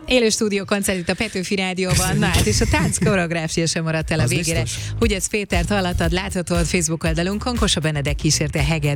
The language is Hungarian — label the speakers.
Speaker 1: Élő stúdió koncert itt a Petőfi Rádióban, na hát és a tánc koreográfia sem maradt el a
Speaker 2: Az
Speaker 1: végére.
Speaker 2: biztos.
Speaker 1: Ugye ezt Pétert hallottad, láthatod Facebook oldalunkon, Kósa Benedek kísérte Hegedűs